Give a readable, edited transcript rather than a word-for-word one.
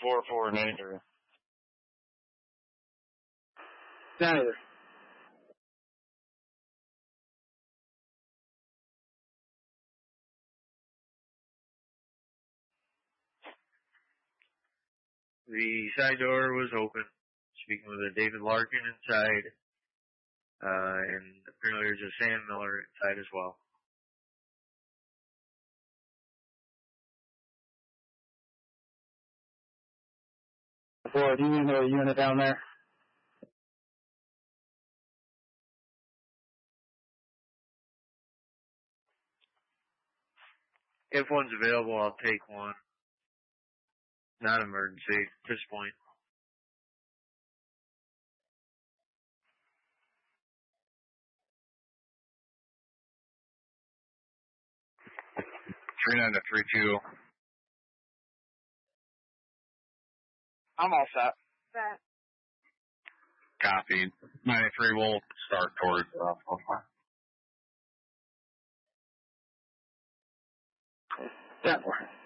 4493. Senator. The side door was open. Speaking with a David Larkin inside. And apparently there's a Sam Miller inside as well. Boy, do you know a unit down there? If one's available, I'll take one. Not emergency at this point. Three 9 to 3-2. I'm all set. Set. Copied. 93 will start towards That one.